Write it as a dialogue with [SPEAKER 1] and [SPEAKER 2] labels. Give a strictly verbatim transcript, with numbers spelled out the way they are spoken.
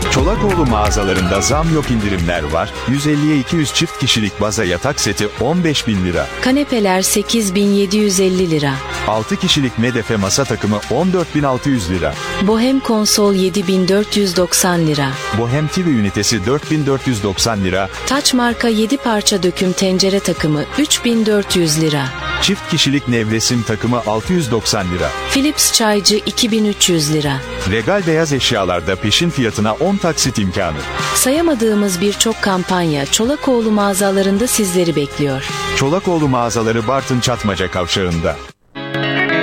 [SPEAKER 1] Çolakoğlu mağazalarında zam yok, indirimler var. yüz elliye iki yüz çift kişilik baza yatak seti on beş bin lira.
[SPEAKER 2] Kanepeler sekiz bin yedi yüz elli lira.
[SPEAKER 1] altı kişilik medefe masa takımı on dört bin altı yüz lira.
[SPEAKER 2] Bohem konsol yedi bin dört yüz doksan lira.
[SPEAKER 1] Bohem T V ünitesi dört bin dört yüz doksan lira.
[SPEAKER 2] Taç marka yedi parça döküm tencere takımı üç bin dört yüz lira.
[SPEAKER 1] Çift kişilik nevresim takımı altı yüz doksan lira.
[SPEAKER 2] Philips çaycı iki bin üç yüz lira.
[SPEAKER 1] Regal beyaz eşyalarda peşin fiyatına on taksit imkanı.
[SPEAKER 2] Sayamadığımız birçok kampanya Çolakoğlu mağazalarında sizleri bekliyor.
[SPEAKER 1] Çolakoğlu mağazaları Bartın Çatmaca Kavşağı'nda.